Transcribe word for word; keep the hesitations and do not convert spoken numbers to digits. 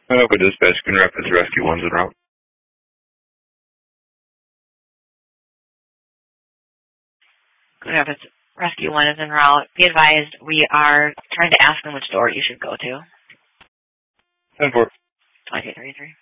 Uh, but dispatch can Rapids Rescue one's en route. Good Rapids Rescue one is en route. Be advised, we are trying to ask them which door you should go to. ten four. twenty-two thirty-three.